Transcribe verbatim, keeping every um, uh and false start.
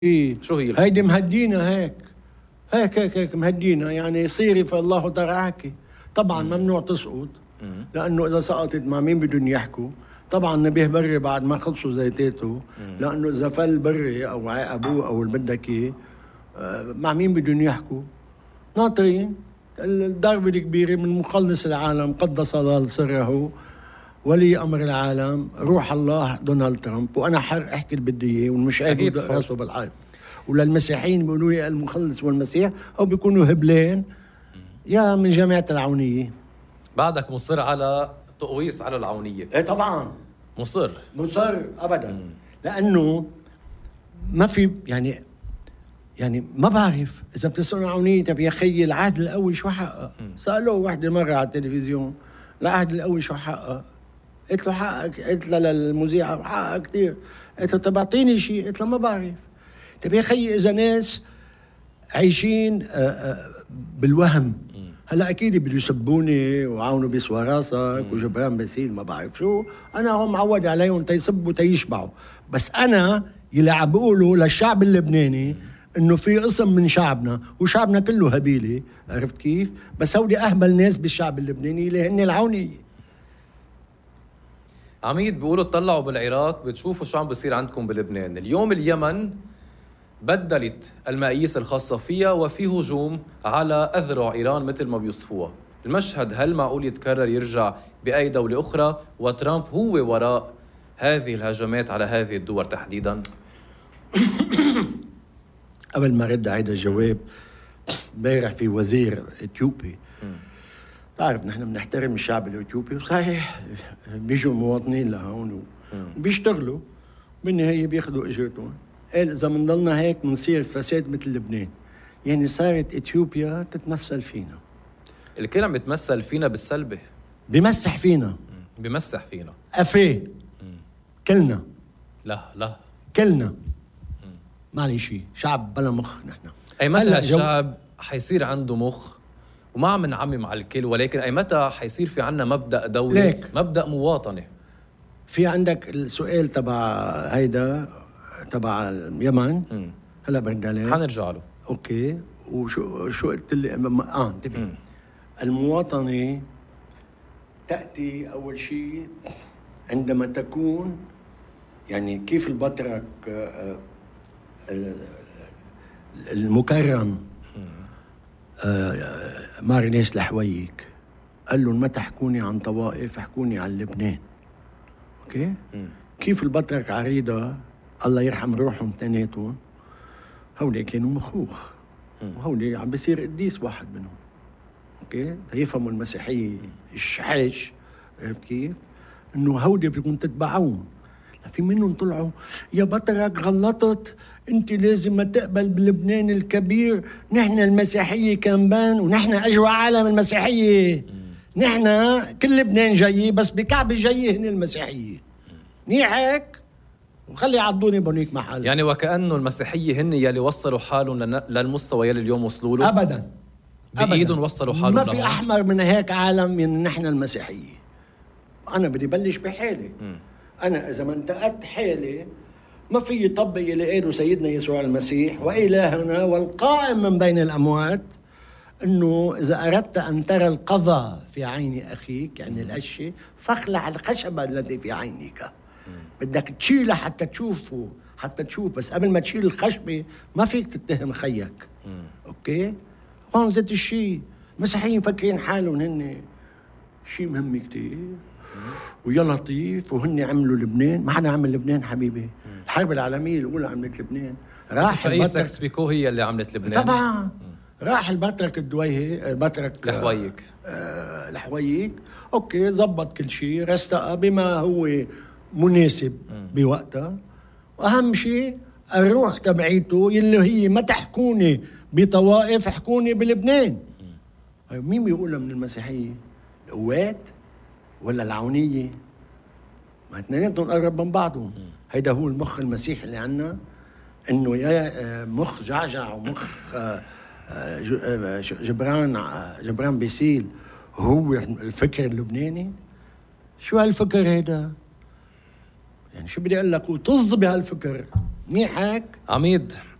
إيه شو هي؟ هيدي مهدينا هيك هيك هيك هيك مهدينا، يعني صيري فالله ترعاكي. طبعا ممنوع تسقط، لأنه إذا سقطت مع مين بدهم يحكوا؟ طبعا نبيه بري بعد ما خلصوا زيتاته، لأنه إذا فل بري أو أبوه أو اللي بدك إياه مع مين بدهم يحكوا؟ ناطرين الضربة الكبيرة من مخلص العالم قدس الله سره ولي أمر العالم روح الله دونالد ترامب، وأنا حر أحكي اللي بدي إياه والمش قاعد راسه بالحيط. وللمسيحيين بيقولوا لي المخلص والمسيح أو بيكونوا هبلين يا من جامعة العونية. بعدك مصر على تقويص على العونية؟ إيه طبعا مصر مصر أبدا، لأنه ما في يعني يعني ما بعرف إذا بتسألوا عونية. طب يا خيي العهد القوي شو حقق؟ سألوه وحدة مرة على التلفزيون العهد القوي شو حقق؟ قلت له حقك، قلت له للمذيعة حقق كتير. قلت له طب اعطيني شيء، قلت له ما بعرف. طب يا خيي إذا ناس عايشين بالوهم، هلا اكيد بده يسبوني وعاونوا بيسوى راسك وجبران باسيل ما بعرف شو، انا هم معود عليهم تيسبوا تيشبعوا. بس انا يلي عم بقوله للشعب اللبناني انه في قسم من شعبنا وشعبنا كله هبيله، عرفت كيف؟ بس هودي اهبل ناس بالشعب اللبناني اللي هن العونيه. عميد بيقولوا اطلعوا بالعراق بتشوفوا شو عم بيصير عندكم بلبنان. اليوم اليمن بدلت المقاييس الخاصة فيها وفي هجوم على أذرع إيران مثل ما بيوصفوها. المشهد هل معقول يتكرر يرجع بأي دولة أخرى وترامب هو وراء هذه الهجمات على هذه الدول تحديدا؟ قبل ما رد هيدا الجواب، امبارح في وزير اثيوبي، تعرف نحن بنحترم الشعب الاثيوبي وصحيح بيجوا مواطنين لهون وبيشتغلوا بالنهاية بياخذوا اجرتهم. قال إذا منضلنا هيك منصير فساد مثل لبنان. يعني صارت إثيوبيا تتمثل فينا. الكل عم يتمثل فينا بالسلبة، بيمسح فينا، بيمسح فينا أفيه كلنا. لا لا كلنا مالي شيء، شعب بلا مخ نحن. أي متى هالشعب حيصير عنده مخ؟ وما عم نعمم على الكل، ولكن أي متى حيصير في عنا مبدأ دولة ليك. مبدأ مواطنة. في عندك السؤال تبع هيدا تبع اليمن، هلا برد عليه حنرجع له. اوكي. وشو شو قلت لي؟ اه انتبه. المواطنه تاتي اول شيء عندما تكون يعني كيف البطرك المكرم مارنيس لحويك قال لهم ما تحكوني عن طوائف، احكوني عن لبنان. اوكي. كيف البطرك عريضه الله يرحم روحهم اثنيناتهم، هولي كانوا مخوخ وهولي عم بيصير قديس واحد منهم. اوكي. يفهموا المسيحيه الشحاش، عرفت كيف؟ انه هودي بدكم تتبعون. في منهم طلعوا يا بطرك غلطت، انت لازم ما تقبل بلبنان الكبير، نحن المسيحيه كمبان ونحن اجوا عالم المسيحيه، نحن كل لبنان جاي بس بكعب جاي هن المسيحيه. منيح هيك؟ وخلي يعضوني بونيك محل. يعني وكأنه المسيحية هن يلي وصلوا حالهم للمستوى يلي اليوم وصلوا له؟ أبداً بإيدهم وصلوا حالهم. ما في أحمر من هيك عالم من نحن المسيحية. أنا بدي بلش بحالي. م. أنا إذا ما انتقدت حالي ما في يطبق اللي قاله سيدنا يسوع المسيح وإلهنا والقائم من بين الأموات، إنه إذا أردت أن ترى القضاء في عين أخيك يعني الأشي فاخلع الخشبة التي في عينك. بدك تشيلها حتى تشوفه، حتى تشوف. بس قبل ما تشيل الخشبة ما فيك تتهم خيك. مم. اوكي. هون ذات الشيء المسيحيين مفكرين حالهم هن شيء مهم كتير ويا لطيف، وهن عملوا لبنان. ما حدا عمل لبنان حبيبي. مم. الحرب العالمية الأولى عملت لبنان. راح البطرك سبيكو هي اللي عملت لبنان طبعا. مم. راح البطرك الدويهي البطرك لحويك آه لحويك. اوكي. زبط كل شيء، رستقى بما هو مناسب بوقتها. واهم شيء الروح تبعيته يلي هي ما تحكوني بطوائف، احكوني بلبنان. مين بيقولها من المسيحيه؟ القوات ولا العونيه؟ ما اثنيناتهم قرب من بعضهم. هيدا هو المخ المسيحي اللي عنا، انه يا مخ جعجع ومخ جبران جبران باسيل هو الفكر اللبناني. شو هالفكر هيدا؟ يعني شو بدي اقول لك؟ وطز بهالفكر منيح هيك عميد